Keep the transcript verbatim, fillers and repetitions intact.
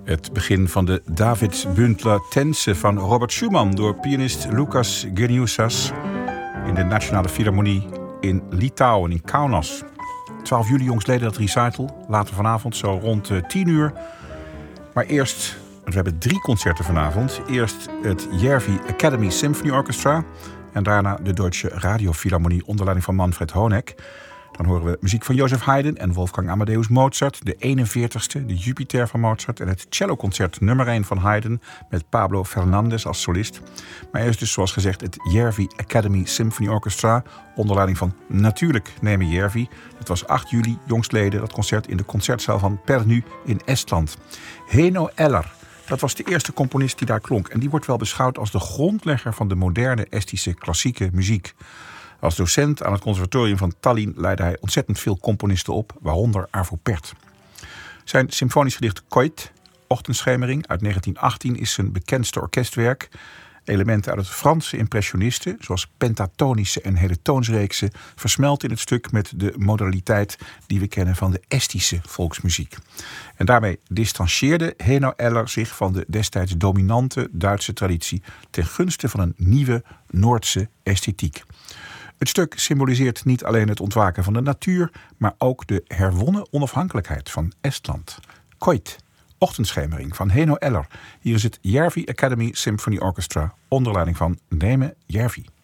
Het begin van de David Bündler Tänze van Robert Schumann door pianist Lukas Geniusas in de Nationale Philharmonie in Litouwen, in Kaunas. twaalf juli jongstleden dat recital, later vanavond zo rond tien uur. Maar eerst, we hebben drie concerten vanavond. Eerst het Järvi Academy Symphony Orchestra en daarna de Deutsche Radiophilharmonie onder leiding van Manfred Honeck. Dan horen we muziek van Joseph Haydn en Wolfgang Amadeus Mozart, de eenenveertigste, de Jupiter van Mozart en het celloconcert nummer één van Haydn met Pablo Fernandez als solist. Maar eerst dus zoals gezegd het Järvi Academy Symphony Orchestra onder leiding van natuurlijk Neeme Järvi. Het was acht juli jongstleden dat concert in de concertzaal van Pärnu in Estland. Heino Eller, dat was de eerste componist die daar klonk en die wordt wel beschouwd als de grondlegger van de moderne Estische klassieke muziek. Als docent aan het conservatorium van Tallinn leidde hij ontzettend veel componisten op, waaronder Arvo Pärt. Zijn symfonisch gedicht Koit, Ochtendschemering uit negentien achttien, is zijn bekendste orkestwerk. Elementen uit het Franse impressionisten, zoals pentatonische en hele toonsreeksen, versmelten in het stuk met de modaliteit die we kennen van de Estische volksmuziek. En daarmee distancieerde Heino Eller zich van de destijds dominante Duitse traditie ten gunste van een nieuwe Noordse esthetiek. Het stuk symboliseert niet alleen het ontwaken van de natuur, maar ook de herwonnen onafhankelijkheid van Estland. Koit, Ochtendschemering van Heino Eller. Hier is het Järvi Academy Symphony Orchestra onder leiding van Neeme Järvi.